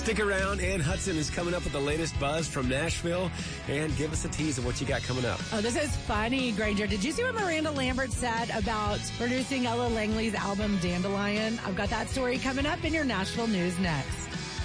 Stick around. Ann Hudson is coming up with the latest buzz from Nashville. And give us a tease of what you got coming up. Oh, this is funny, Granger. Did you see what Miranda Lambert said about producing Ella Langley's album Dandelion? I've got that story coming up in your Nashville news next.